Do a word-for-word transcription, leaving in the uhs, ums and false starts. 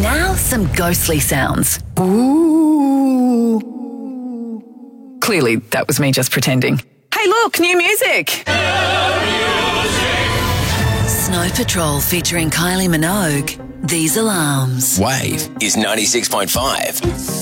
Now some ghostly sounds. Ooh. Clearly, that was me just pretending. Hey, look, new music! Snow Patrol featuring Kylie Minogue. These Alarms. Wave is ninety-six point five.